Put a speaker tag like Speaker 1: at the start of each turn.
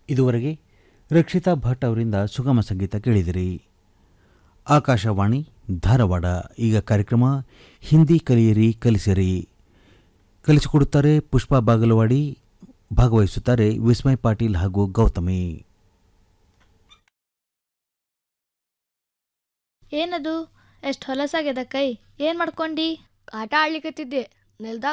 Speaker 1: ಇದುವರೆಗೆ ರಕ್ಷಿತಾ ಭಟ್ ಅವರಿಂದ ಸುಗಮ ಸಂಗೀತ ಕೇಳಿದಿರಿ. ಆಕಾಶವಾಣಿ ಧಾರವಾಡ. ಈಗ ಕಾರ್ಯಕ್ರಮ ಹಿಂದಿ ಕಲಿಯಿರಿ ಕಲಿಸಿರಿ. ಕಲಿಸಿಕೊಡುತ್ತಾರೆ ಪುಷ್ಪಾ ಬಾಗಲವಾಡಿ. ಭಾಗವಹಿಸುತ್ತಾರೆ ವಿಸ್ಮಯ್ ಪಾಟೀಲ್ ಹಾಗೂ ಗೌತಮಿ.
Speaker 2: ಏನದು ಎಷ್ಟು ಹೊಲಸಾಗ್ಯದ ಕೈ? ಏನ್ ಮಾಡ್ಕೊಂಡಿ?
Speaker 3: ಆಟ ಆಡ್ಲಿಕತ್ತಿದ್ದೆ, ನೆಲ್ದಾಗ